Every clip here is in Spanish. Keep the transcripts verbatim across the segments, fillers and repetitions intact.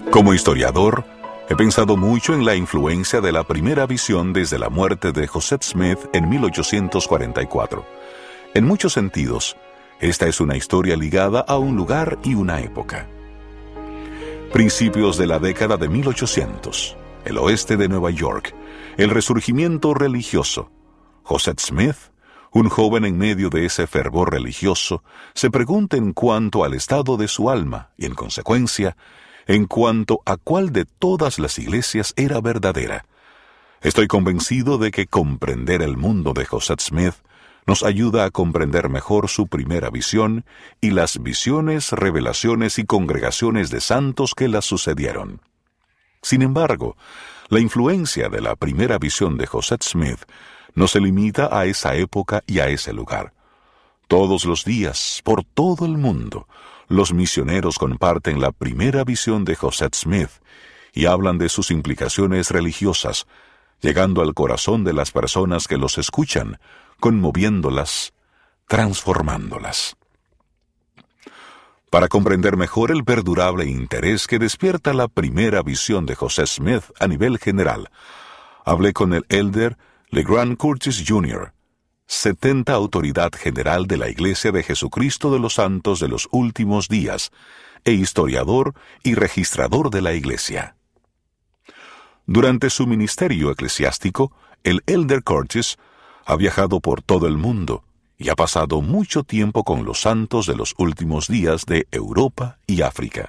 Como historiador, he pensado mucho en la influencia de la primera visión desde la muerte de Joseph Smith en mil ochocientos cuarenta y cuatro. En muchos sentidos, esta es una historia ligada a un lugar y una época. Principios de la década de mil ochocientos, el oeste de Nueva York, el resurgimiento religioso. Joseph Smith, un joven en medio de ese fervor religioso, se pregunta en cuanto al estado de su alma y, en consecuencia, en cuanto a cuál de todas las iglesias era verdadera. Estoy convencido de que comprender el mundo de Joseph Smith nos ayuda a comprender mejor su primera visión y las visiones, revelaciones y congregaciones de santos que las sucedieron. Sin embargo, la influencia de la primera visión de Joseph Smith no se limita a esa época y a ese lugar. Todos los días, por todo el mundo, los misioneros comparten la primera visión de Joseph Smith y hablan de sus implicaciones religiosas, llegando al corazón de las personas que los escuchan, conmoviéndolas, transformándolas. Para comprender mejor el perdurable interés que despierta la primera visión de Joseph Smith a nivel general, hablé con el elder LeGrand Curtis junior, setenta autoridad general de la Iglesia de Jesucristo de los Santos de los Últimos Días, e historiador y registrador de la Iglesia. Durante su ministerio eclesiástico, el elder Curtis ha viajado por todo el mundo y ha pasado mucho tiempo con los santos de los últimos días de Europa y África.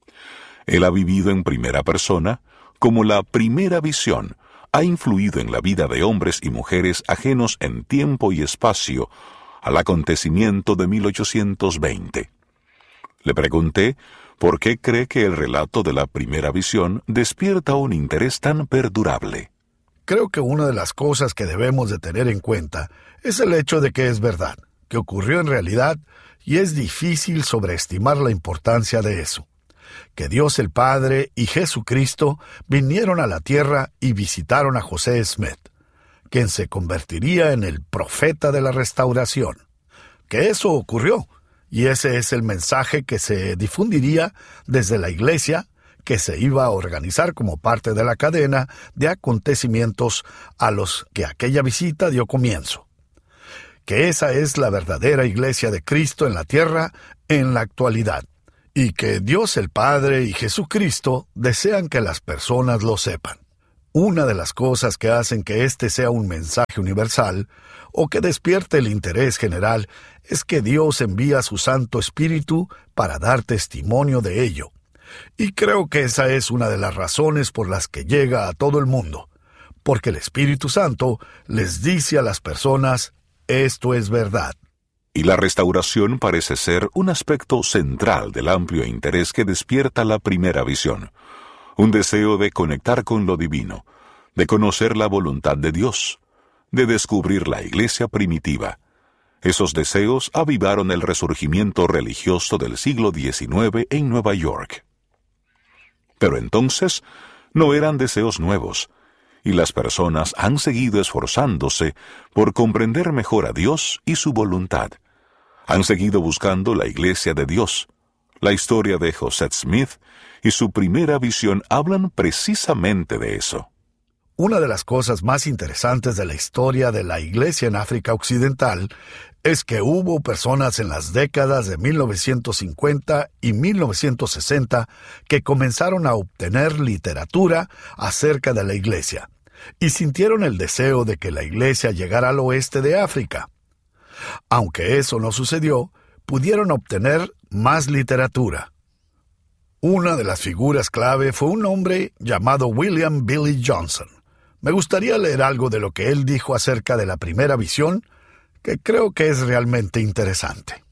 Él ha vivido en primera persona cómo la primera visión ha influido en la vida de hombres y mujeres ajenos en tiempo y espacio al acontecimiento de mil ochocientos veinte. Le pregunté por qué cree que el relato de la primera visión despierta un interés tan perdurable. Creo que una de las cosas que debemos de tener en cuenta es el hecho de que es verdad, que ocurrió en realidad, y es difícil sobreestimar la importancia de eso. Que Dios el Padre y Jesucristo vinieron a la tierra y visitaron a José Smith, quien se convertiría en el profeta de la restauración. Que eso ocurrió, y ese es el mensaje que se difundiría desde la iglesia, que se iba a organizar como parte de la cadena de acontecimientos a los que aquella visita dio comienzo. Que esa es la verdadera iglesia de Cristo en la tierra en la actualidad, y que Dios el Padre y Jesucristo desean que las personas lo sepan. Una de las cosas que hacen que este sea un mensaje universal, o que despierte el interés general, es que Dios envía su Santo Espíritu para dar testimonio de ello. Y creo que esa es una de las razones por las que llega a todo el mundo, porque el Espíritu Santo les dice a las personas, esto es verdad. Y la restauración parece ser un aspecto central del amplio interés que despierta la primera visión. Un deseo de conectar con lo divino, de conocer la voluntad de Dios, de descubrir la iglesia primitiva. Esos deseos avivaron el resurgimiento religioso del siglo diecinueve en Nueva York. Pero entonces no eran deseos nuevos, y las personas han seguido esforzándose por comprender mejor a Dios y su voluntad. Han seguido buscando la iglesia de Dios. La historia de Joseph Smith y su primera visión hablan precisamente de eso. Una de las cosas más interesantes de la historia de la iglesia en África Occidental es que hubo personas en las décadas de mil novecientos cincuenta y mil novecientos sesenta que comenzaron a obtener literatura acerca de la iglesia y sintieron el deseo de que la iglesia llegara al oeste de África. Aunque eso no sucedió, pudieron obtener más literatura. Una de las figuras clave fue un hombre llamado William Billy Johnson. Me gustaría leer algo de lo que él dijo acerca de la primera visión, que creo que es realmente interesante.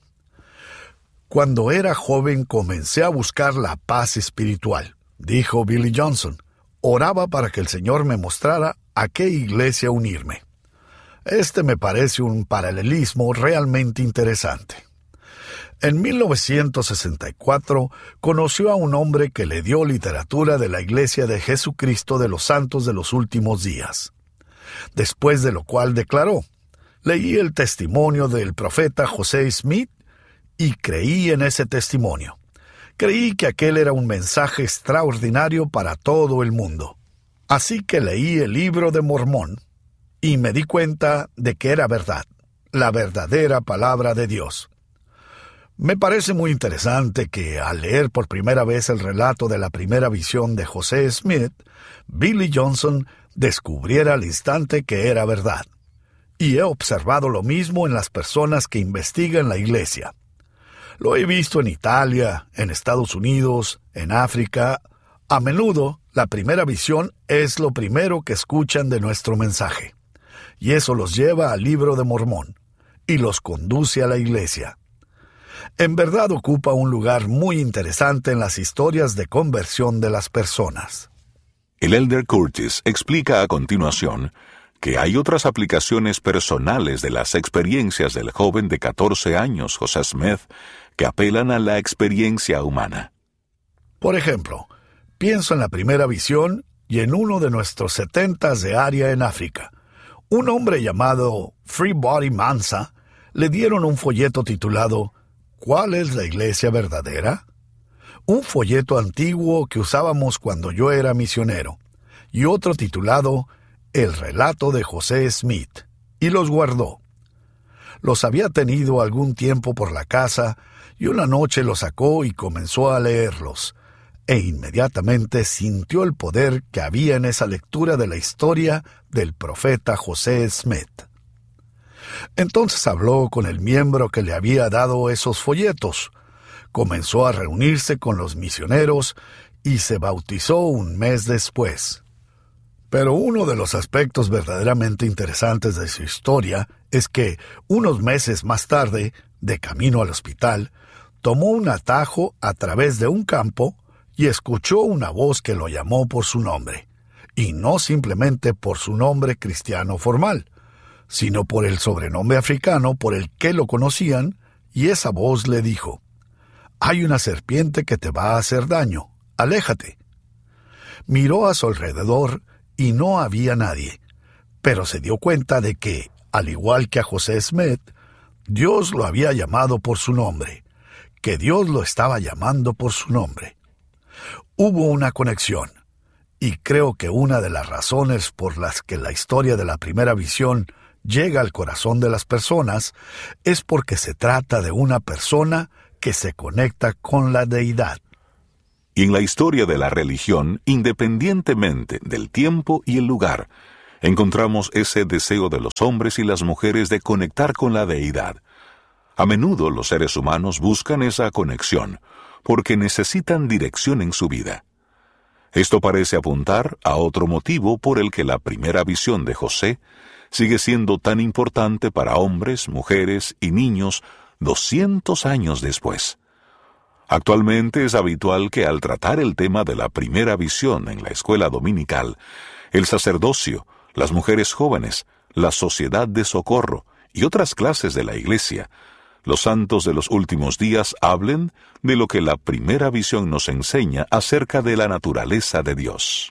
Cuando era joven comencé a buscar la paz espiritual, dijo Billy Johnson. Oraba para que el Señor me mostrara a qué iglesia unirme. Este me parece un paralelismo realmente interesante. En mil novecientos sesenta y cuatro conoció a un hombre que le dio literatura de la Iglesia de Jesucristo de los Santos de los Últimos Días. Después de lo cual declaró, leí el testimonio del profeta José Smith y creí en ese testimonio. Creí que aquel era un mensaje extraordinario para todo el mundo. Así que leí el Libro de Mormón y me di cuenta de que era verdad, la verdadera palabra de Dios. Me parece muy interesante que, al leer por primera vez el relato de la primera visión de José Smith, Billy Johnson descubriera al instante que era verdad. Y he observado lo mismo en las personas que investigan la Iglesia. Lo he visto en Italia, en Estados Unidos, en África. A menudo, la primera visión es lo primero que escuchan de nuestro mensaje. Y eso los lleva al Libro de Mormón y los conduce a la Iglesia. En verdad ocupa un lugar muy interesante en las historias de conversión de las personas. El elder Curtis explica a continuación que hay otras aplicaciones personales de las experiencias del joven de catorce años, José Smith, que apelan a la experiencia humana. Por ejemplo, pienso en la primera visión y en uno de nuestros setentas de área en África. Un hombre llamado Freebody Mansa le dieron un folleto titulado ¿Cuál es la iglesia verdadera? Un folleto antiguo que usábamos cuando yo era misionero, y otro titulado El relato de José Smith, y los guardó. Los había tenido algún tiempo por la casa, y una noche los sacó y comenzó a leerlos, e inmediatamente sintió el poder que había en esa lectura de la historia del profeta José Smith. Entonces habló con el miembro que le había dado esos folletos, comenzó a reunirse con los misioneros y se bautizó un mes después. Pero uno de los aspectos verdaderamente interesantes de su historia es que, unos meses más tarde, de camino al hospital, tomó un atajo a través de un campo y escuchó una voz que lo llamó por su nombre, y no simplemente por su nombre cristiano formal, sino por el sobrenombre africano por el que lo conocían, y esa voz le dijo: «Hay una serpiente que te va a hacer daño, aléjate». Miró a su alrededor y no había nadie, pero se dio cuenta de que, al igual que a José Smith, Dios lo había llamado por su nombre, que Dios lo estaba llamando por su nombre. Hubo una conexión, y creo que una de las razones por las que la historia de la primera visión llega al corazón de las personas es porque se trata de una persona que se conecta con la deidad. Y en la historia de la religión, independientemente del tiempo y el lugar, encontramos ese deseo de los hombres y las mujeres de conectar con la deidad. A menudo los seres humanos buscan esa conexión porque necesitan dirección en su vida. Esto parece apuntar a otro motivo por el que la primera visión de José sigue siendo tan importante para hombres, mujeres y niños doscientos años después. Actualmente es habitual que al tratar el tema de la primera visión en la escuela dominical, el sacerdocio, las mujeres jóvenes, la sociedad de socorro y otras clases de la iglesia, los santos de los últimos días hablen de lo que la primera visión nos enseña acerca de la naturaleza de Dios.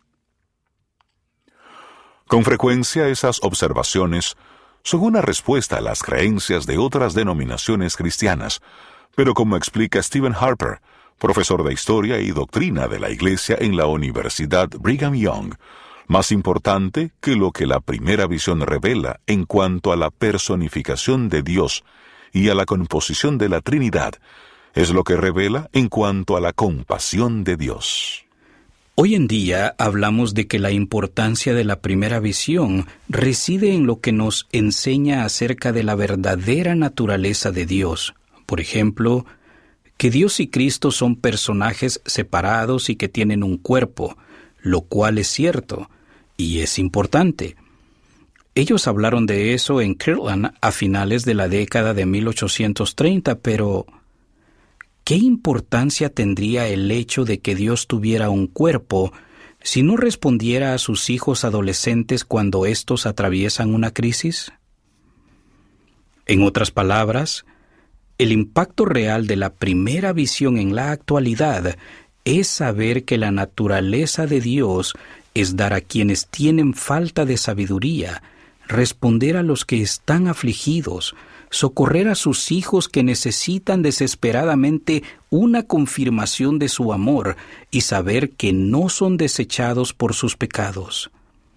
Con frecuencia esas observaciones son una respuesta a las creencias de otras denominaciones cristianas, pero como explica Stephen Harper, profesor de Historia y Doctrina de la Iglesia en la Universidad Brigham Young, más importante que lo que la primera visión revela en cuanto a la personificación de Dios y a la composición de la Trinidad, es lo que revela en cuanto a la compasión de Dios. Hoy en día hablamos de que la importancia de la primera visión reside en lo que nos enseña acerca de la verdadera naturaleza de Dios. Por ejemplo, que Dios y Cristo son personajes separados y que tienen un cuerpo, lo cual es cierto y es importante. Ellos hablaron de eso en Kirtland a finales de la década de mil ochocientos treinta, pero ¿qué importancia tendría el hecho de que Dios tuviera un cuerpo si no respondiera a sus hijos adolescentes cuando éstos atraviesan una crisis? En otras palabras, el impacto real de la primera visión en la actualidad es saber que la naturaleza de Dios es dar a quienes tienen falta de sabiduría, responder a los que están afligidos, socorrer a sus hijos que necesitan desesperadamente una confirmación de su amor y saber que no son desechados por sus pecados.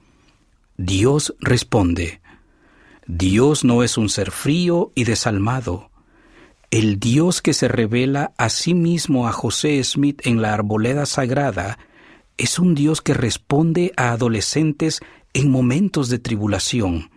Dios responde. Dios no es un ser frío y desalmado. El Dios que se revela a sí mismo a José Smith en la arboleda sagrada es un Dios que responde a adolescentes en momentos de tribulación.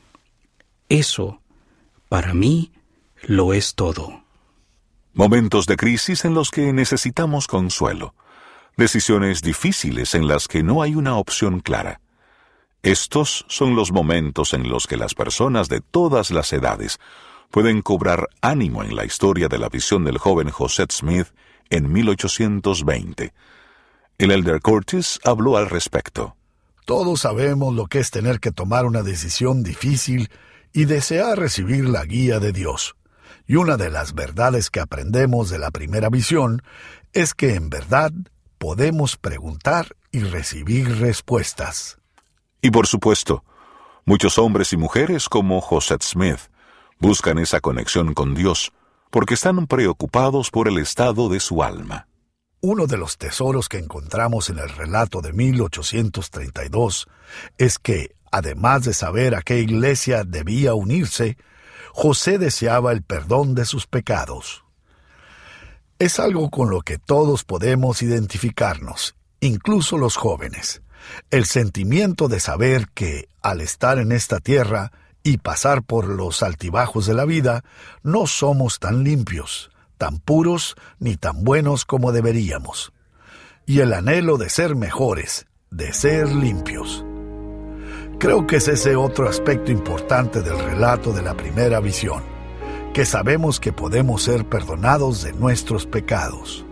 Eso, para mí, lo es todo. Momentos de crisis en los que necesitamos consuelo. Decisiones difíciles en las que no hay una opción clara. Estos son los momentos en los que las personas de todas las edades pueden cobrar ánimo en la historia de la visión del joven José Smith en mil ochocientos veinte. El elder Curtis habló al respecto. Todos sabemos lo que es tener que tomar una decisión difícil y desear recibir la guía de Dios. Y una de las verdades que aprendemos de la primera visión es que en verdad podemos preguntar y recibir respuestas. Y por supuesto, muchos hombres y mujeres como José Smith buscan esa conexión con Dios porque están preocupados por el estado de su alma. Uno de los tesoros que encontramos en el relato de mil ochocientos treinta y dos es que, además de saber a qué iglesia debía unirse, José deseaba el perdón de sus pecados. Es algo con lo que todos podemos identificarnos, incluso los jóvenes. El sentimiento de saber que, al estar en esta tierra y pasar por los altibajos de la vida, no somos tan limpios, tan puros ni tan buenos como deberíamos. Y el anhelo de ser mejores, de ser limpios. Creo que es ese otro aspecto importante del relato de la primera visión, que sabemos que podemos ser perdonados de nuestros pecados.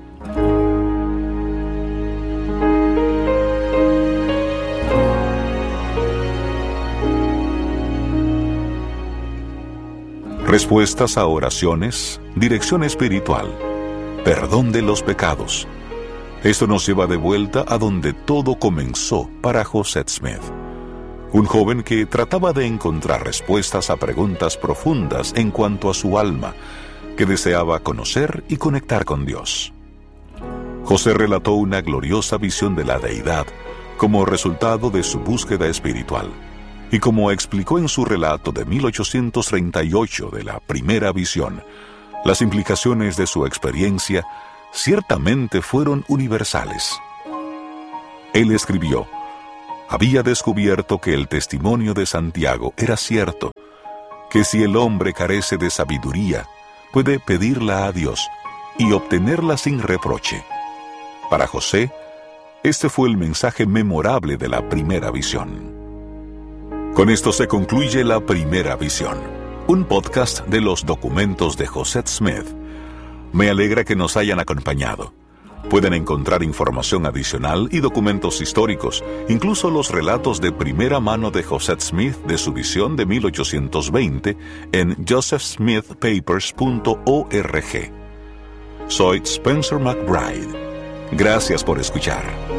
Respuestas a oraciones, dirección espiritual, perdón de los pecados. Esto nos lleva de vuelta a donde todo comenzó para José Smith. Un joven que trataba de encontrar respuestas a preguntas profundas en cuanto a su alma, que deseaba conocer y conectar con Dios. José relató una gloriosa visión de la deidad como resultado de su búsqueda espiritual. Y como explicó en su relato de mil ochocientos treinta y ocho de la primera visión, las implicaciones de su experiencia ciertamente fueron universales. Él escribió: había descubierto que el testimonio de Santiago era cierto, que si el hombre carece de sabiduría, puede pedirla a Dios y obtenerla sin reproche. Para José, este fue el mensaje memorable de la primera visión. Con esto se concluye La Primera Visión, un podcast de los documentos de José Smith. Me alegra que nos hayan acompañado. Pueden encontrar información adicional y documentos históricos, incluso los relatos de primera mano de José Smith de su visión de mil ochocientos veinte en joseph smith papers punto org. Soy Spencer McBride. Gracias por escuchar.